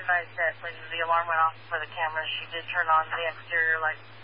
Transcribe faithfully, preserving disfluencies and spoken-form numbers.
advised that when the alarm went off for the cameras, she did turn on the exterior light